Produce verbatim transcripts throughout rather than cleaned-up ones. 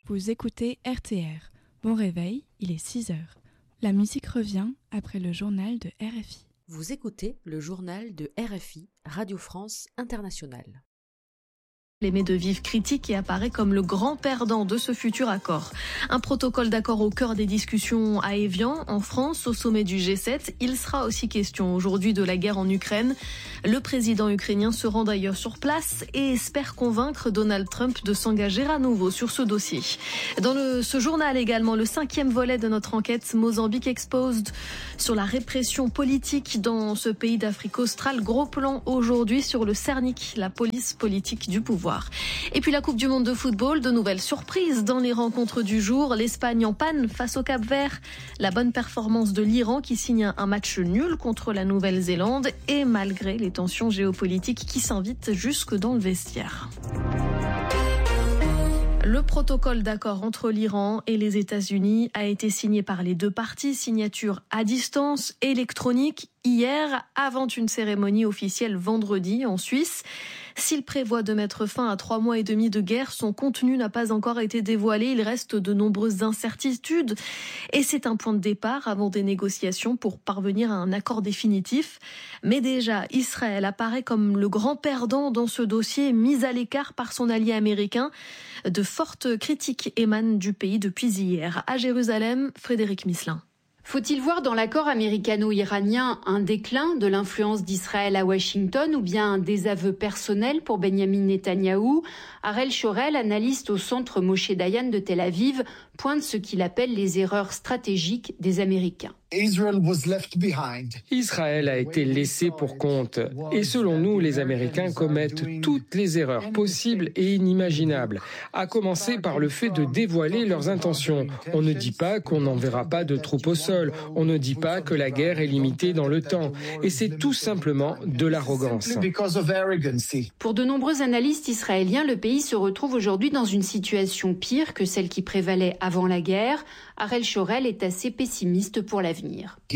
Vous écoutez R T R. Bon réveil, il est six heures. La musique revient après le journal de R F I. Vous écoutez le journal de R F I, Radio France Internationale. Émet de vives critiques et apparaît comme le grand perdant de ce futur accord. Un protocole d'accord au cœur des discussions à Évian, en France, au sommet du G sept. Il sera aussi question aujourd'hui de la guerre en Ukraine. Le président ukrainien se rend d'ailleurs sur place et espère convaincre Donald Trump de s'engager à nouveau sur ce dossier. Dans le, ce journal également, le cinquième volet de notre enquête Mozambique Exposed sur la répression politique dans ce pays d'Afrique australe. Gros plan aujourd'hui sur le Cernic, la police politique du pouvoir. Et puis la Coupe du Monde de football, de nouvelles surprises dans les rencontres du jour. L'Espagne en panne face au Cap-Vert. La bonne performance de l'Iran qui signe un match nul contre la Nouvelle-Zélande. Et malgré les tensions géopolitiques qui s'invitent jusque dans le vestiaire. Le protocole d'accord entre l'Iran et les États-Unis a été signé par les deux parties. Signature à distance, électronique, hier, avant une cérémonie officielle vendredi en Suisse. S'il prévoit de mettre fin à trois mois et demi de guerre, son contenu n'a pas encore été dévoilé. Il reste de nombreuses incertitudes. Et c'est un point de départ avant des négociations pour parvenir à un accord définitif. Mais déjà, Israël apparaît comme le grand perdant dans ce dossier, mis à l'écart par son allié américain. De fortes critiques émanent du pays depuis hier. À Jérusalem, Frédéric Misselin. Faut-il voir dans l'accord américano-iranien un déclin de l'influence d'Israël à Washington ou bien un désaveu personnel pour Benyamin Netanyahou ? Harel Shorel, analyste au centre Moshe Dayan de Tel Aviv, pointe ce qu'il appelle les erreurs stratégiques des Américains. Israël a été laissé pour compte. Et selon nous, les Américains commettent toutes les erreurs possibles et inimaginables, à commencer par le fait de dévoiler leurs intentions. On ne dit pas qu'on n'enverra pas de troupes au sol. On ne dit pas que la guerre est limitée dans le temps. Et c'est tout simplement de l'arrogance. Pour de nombreux analystes israéliens, le pays se retrouve aujourd'hui dans une situation pire que celle qui prévalait avant la guerre. Harel Shorel est assez pessimiste pour l'avenir.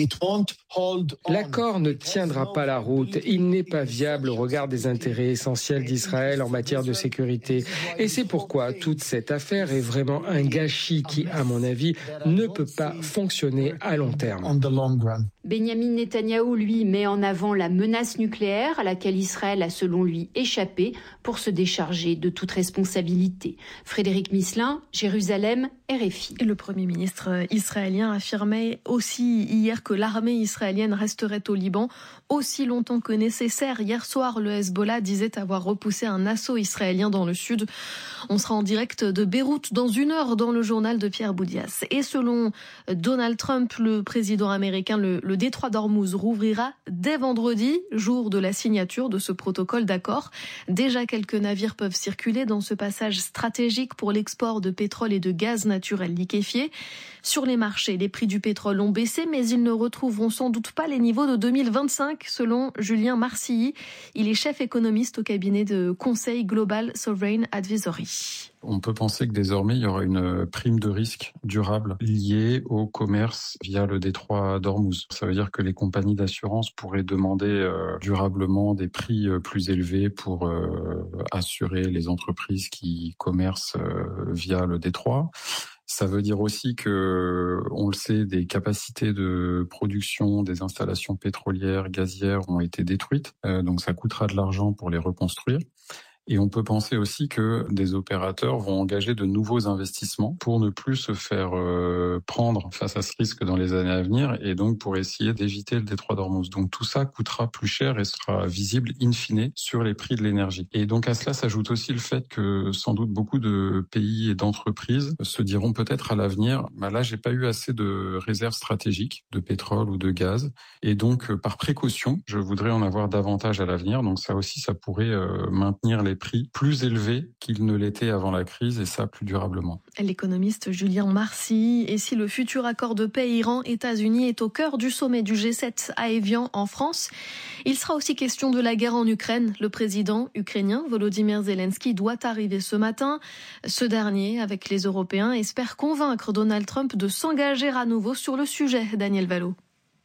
L'accord ne tiendra pas la route. Il n'est pas viable au regard des intérêts essentiels d'Israël en matière de sécurité. Et c'est pourquoi toute cette affaire est vraiment un gâchis qui, à mon avis, ne peut pas fonctionner à long terme. Benyamin Netanyahou, lui, met en avant la menace nucléaire à laquelle Israël a, selon lui, échappé pour se décharger de toute responsabilité. Frédéric Misselin, Jérusalem, R F I. Le Premier ministre israélien affirmait aussi hier que l'armée israélienne resterait au Liban aussi longtemps que nécessaire. Hier soir, le Hezbollah disait avoir repoussé un assaut israélien dans le sud. On sera en direct de Beyrouth dans une heure dans le journal de Pierre Boudias. Et selon Donald Trump, le président américain, le, le détroit d'Ormuz rouvrira dès vendredi, jour de la signature de ce protocole d'accord. Déjà, quelques navires peuvent circuler dans ce passage stratégique pour l'export de pétrole et de gaz naturel liquéfié. Sur les marchés, les prix du pétrole ont baissé, mais ils ne retrouveront sans doute pas les niveaux de deux mille vingt-cinq, selon Julien Marcilly. Il est chef économiste au cabinet de conseil Global Sovereign Advisory. On peut penser que désormais, il y aura une prime de risque durable liée au commerce via le détroit d'Ormuz. Ça veut dire que les compagnies d'assurance pourraient demander euh, durablement des prix euh, plus élevés pour euh, assurer les entreprises qui commercent euh, via le détroit. Ça veut dire aussi que, on le sait, des capacités de production des installations pétrolières, gazières ont été détruites, euh, donc ça coûtera de l'argent pour les reconstruire. Et on peut penser aussi que des opérateurs vont engager de nouveaux investissements pour ne plus se faire euh, prendre face à ce risque dans les années à venir et donc pour essayer d'éviter le détroit d'Ormuz. Donc tout ça coûtera plus cher et sera visible in fine sur les prix de l'énergie. Et donc à cela s'ajoute aussi le fait que sans doute beaucoup de pays et d'entreprises se diront peut-être à l'avenir, bah là j'ai pas eu assez de réserves stratégiques de pétrole ou de gaz et donc par précaution je voudrais en avoir davantage à l'avenir. Donc ça aussi ça pourrait euh, maintenir les prix plus élevés qu'ils ne l'étaient avant la crise et ça plus durablement. L'économiste Julien Marcilly. Et si le futur accord de paix Iran-États-Unis est au cœur du sommet du G sept à Évian en France, il sera aussi question de la guerre en Ukraine. Le président ukrainien Volodymyr Zelensky doit arriver ce matin. Ce dernier, avec les Européens, espère convaincre Donald Trump de s'engager à nouveau sur le sujet. Daniel Vallot.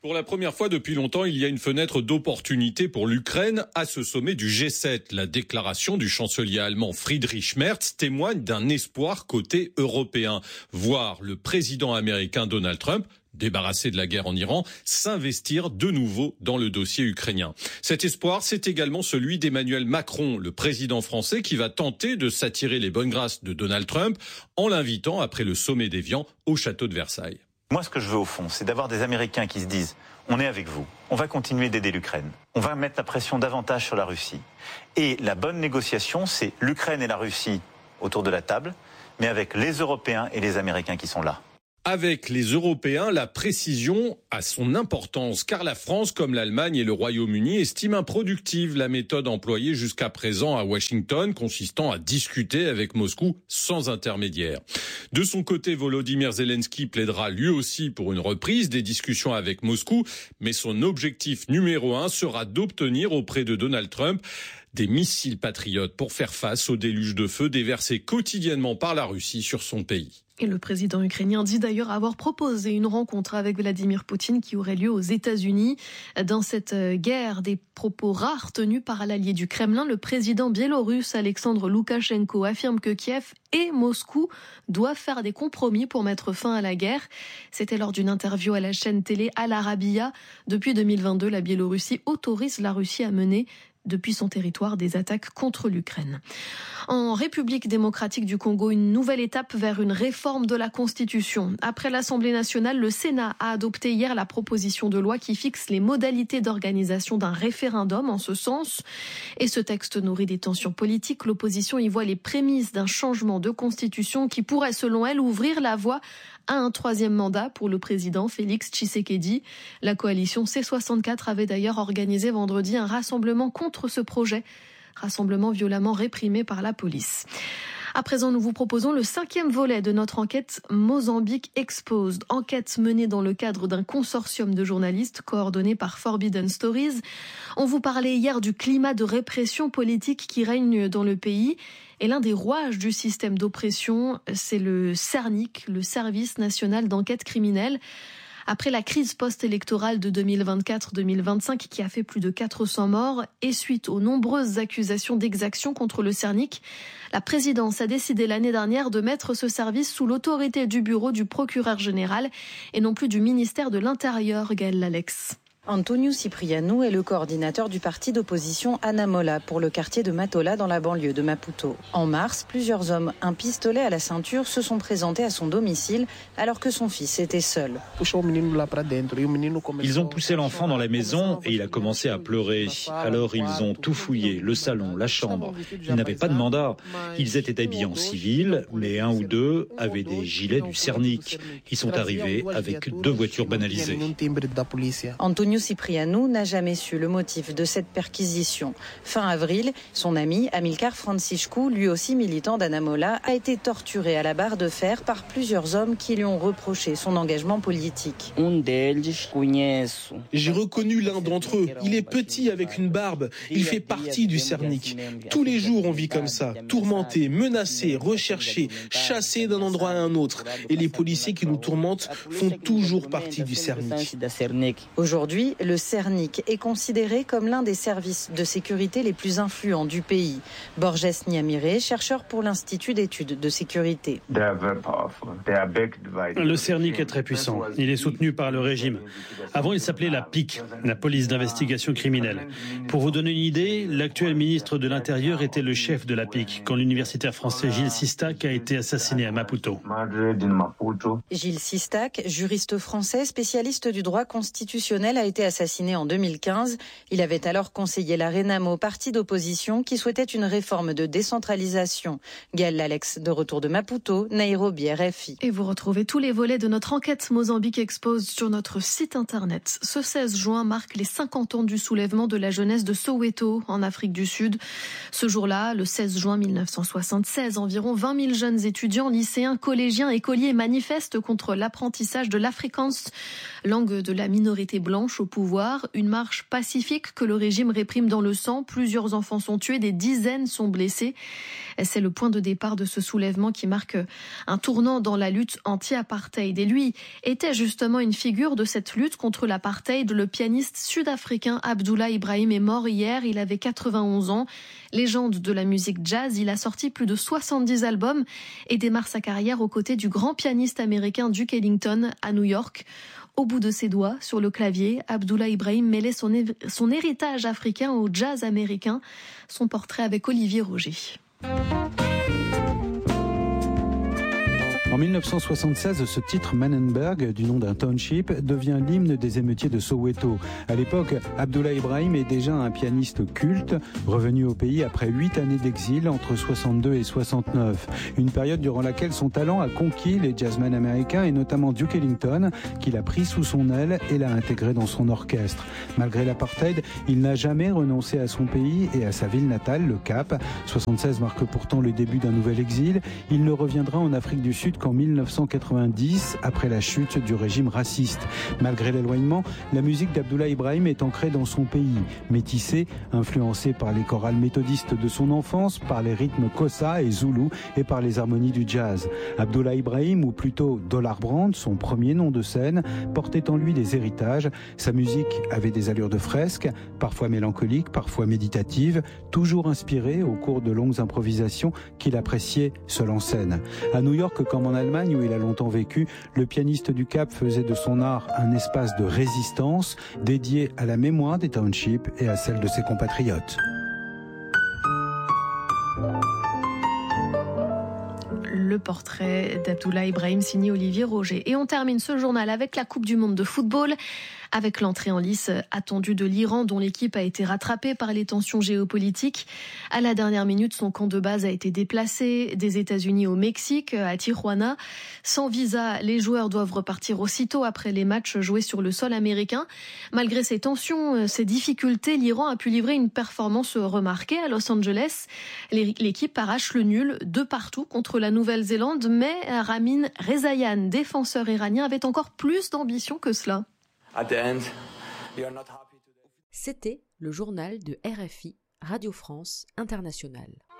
Pour la première fois depuis longtemps, il y a une fenêtre d'opportunité pour l'Ukraine à ce sommet du G sept. La déclaration du chancelier allemand Friedrich Merz témoigne d'un espoir côté européen. Voir le président américain Donald Trump, débarrassé de la guerre en Iran, s'investir de nouveau dans le dossier ukrainien. Cet espoir, c'est également celui d'Emmanuel Macron, le président français, qui va tenter de s'attirer les bonnes grâces de Donald Trump en l'invitant après le sommet d'Évian au château de Versailles. Moi, ce que je veux au fond, c'est d'avoir des Américains qui se disent « on est avec vous, on va continuer d'aider l'Ukraine, on va mettre la pression davantage sur la Russie ». Et la bonne négociation, c'est l'Ukraine et la Russie autour de la table, mais avec les Européens et les Américains qui sont là. Avec les Européens, la précision a son importance, car la France, comme l'Allemagne et le Royaume-Uni, estiment improductive la méthode employée jusqu'à présent à Washington, consistant à discuter avec Moscou sans intermédiaire. De son côté, Volodymyr Zelensky plaidera lui aussi pour une reprise des discussions avec Moscou, mais son objectif numéro un sera d'obtenir auprès de Donald Trump des missiles patriotes pour faire face au déluge de feu déversé quotidiennement par la Russie sur son pays. Et le président ukrainien dit d'ailleurs avoir proposé une rencontre avec Vladimir Poutine qui aurait lieu aux États-Unis. Dans cette guerre, des propos rares tenus par l'allié du Kremlin, le président biélorusse Alexandre Loukachenko affirme que Kiev et Moscou doivent faire des compromis pour mettre fin à la guerre. C'était lors d'une interview à la chaîne télé Al Arabiya. Depuis deux mille vingt-deux, la Biélorussie autorise la Russie à mener depuis son territoire des attaques contre l'Ukraine. En République démocratique du Congo, une nouvelle étape vers une réforme de la Constitution. Après l'Assemblée nationale, le Sénat a adopté hier la proposition de loi qui fixe les modalités d'organisation d'un référendum en ce sens. Et ce texte nourrit des tensions politiques. L'opposition y voit les prémices d'un changement de Constitution qui pourrait, selon elle, ouvrir la voie à un troisième mandat pour le président Félix Tshisekedi. La coalition C soixante-quatre avait d'ailleurs organisé vendredi un rassemblement contre ce projet, rassemblement violemment réprimé par la police. À présent, nous vous proposons le cinquième volet de notre enquête Mozambique Exposed, enquête menée dans le cadre d'un consortium de journalistes coordonné par Forbidden Stories. On vous parlait hier du climat de répression politique qui règne dans le pays. Et l'un des rouages du système d'oppression, c'est le CERNIC, le Service national d'enquête criminelle. Après la crise post-électorale de deux mille vingt-quatre deux mille vingt-cinq qui a fait plus de quatre cents morts et suite aux nombreuses accusations d'exaction contre le CERNIC, la présidence a décidé l'année dernière de mettre ce service sous l'autorité du bureau du procureur général et non plus du ministère de l'Intérieur, Gaël Lalex. Antonio Cipriano est le coordinateur du parti d'opposition Anamola pour le quartier de Matola dans la banlieue de Maputo. En mars, plusieurs hommes, un pistolet à la ceinture, se sont présentés à son domicile alors que son fils était seul. Ils ont poussé l'enfant dans la maison et il a commencé à pleurer. Alors ils ont tout fouillé, le salon, la chambre. Ils n'avaient pas de mandat. Ils étaient habillés en civil, mais un ou deux avaient des gilets du CERNIC. Ils sont arrivés avec deux voitures banalisées. Antonio Cipriano n'a jamais su le motif de cette perquisition. Fin avril, son ami Amilcar Franciscu, lui aussi militant d'Anamola, a été torturé à la barre de fer par plusieurs hommes qui lui ont reproché son engagement politique. J'ai reconnu l'un d'entre eux. Il est petit avec une barbe. Il fait partie du CERNIC. Tous les jours, on vit comme ça, tourmenté, menacé, recherché, chassé d'un endroit à un autre. Et les policiers qui nous tourmentent font toujours partie du CERNIC. Aujourd'hui, le CERNIC est considéré comme l'un des services de sécurité les plus influents du pays. Borges Niamire, chercheur pour l'Institut d'études de sécurité. Le CERNIC est très puissant. Il est soutenu par le régime. Avant, il s'appelait la P I C, la police d'investigation criminelle. Pour vous donner une idée, l'actuel ministre de l'Intérieur était le chef de la P I C quand l'universitaire français Gilles Sistac a été assassiné à Maputo. Gilles Sistac, juriste français spécialiste du droit constitutionnel, a été assassiné en deux mille quinze. Il avait alors conseillé la Renamo, parti d'opposition qui souhaitait une réforme de décentralisation. Gaël Lalex, de retour de Maputo, Nairobi, R F I. Et vous retrouvez tous les volets de notre enquête Mozambique Exposed sur notre site internet. Ce seize juin marque les cinquante ans du soulèvement de la jeunesse de Soweto, en Afrique du Sud. Ce jour-là, le seize juin mille neuf cent soixante-seize, environ vingt mille jeunes étudiants, lycéens, collégiens, écoliers manifestent contre l'apprentissage de l'afrikaans, langue de la minorité blanche au pouvoir. Une marche pacifique que le régime réprime dans le sang. Plusieurs enfants sont tués, des dizaines sont blessés. C'est le point de départ de ce soulèvement qui marque un tournant dans la lutte anti-apartheid. Et lui était justement une figure de cette lutte contre l'apartheid. Le pianiste sud-africain Abdullah Ibrahim est mort hier. Il avait quatre-vingt-onze ans. Légende de la musique jazz, il a sorti plus de soixante-dix albums et démarre sa carrière aux côtés du grand pianiste américain Duke Ellington à New York. Au bout de ses doigts, sur le clavier, Abdullah Ibrahim mêlait son, é- son héritage africain au jazz américain. Son portrait avec Olivier Roger. En mille neuf cent soixante-seize, ce titre Manenberg, du nom d'un township, devient l'hymne des émeutiers de Soweto. À l'époque, Abdullah Ibrahim est déjà un pianiste culte, revenu au pays après huit années d'exil entre soixante-deux et soixante-neuf. Une période durant laquelle son talent a conquis les jazzmen américains et notamment Duke Ellington, qu'il a pris sous son aile et l'a intégré dans son orchestre. Malgré l'apartheid, il n'a jamais renoncé à son pays et à sa ville natale, le Cap. soixante-seize marque pourtant le début d'un nouvel exil. Il ne reviendra en Afrique du Sud qu'en mille neuf cent quatre-vingt-dix, après la chute du régime raciste. Malgré l'éloignement, la musique d'Abdullah Ibrahim est ancrée dans son pays. Métissée, influencée par les chorales méthodistes de son enfance, par les rythmes Xhosa et Zoulou et par les harmonies du jazz. Abdullah Ibrahim, ou plutôt Dollar Brand, son premier nom de scène, portait en lui des héritages. Sa musique avait des allures de fresque, parfois mélancolique, parfois méditative, toujours inspirée au cours de longues improvisations qu'il appréciait seul en scène. À New York, comme en Allemagne où il a longtemps vécu, le pianiste du Cap faisait de son art un espace de résistance dédié à la mémoire des townships et à celle de ses compatriotes. Le portrait d'Abdullah Ibrahim signé Olivier Roger. Et on termine ce journal avec la Coupe du Monde de football, avec l'entrée en lice attendue de l'Iran dont l'équipe a été rattrapée par les tensions géopolitiques. À la dernière minute, son camp de base a été déplacé des États-Unis au Mexique, à Tijuana. Sans visa, les joueurs doivent repartir aussitôt après les matchs joués sur le sol américain. Malgré ces tensions, ces difficultés, l'Iran a pu livrer une performance remarquée à Los Angeles. L'équipe arrache le nul de partout contre la Nouvelle-Zélande, mais Ramin Rezaian, défenseur iranien, avait encore plus d'ambition que cela. C'était le journal de R F I, Radio France Internationale.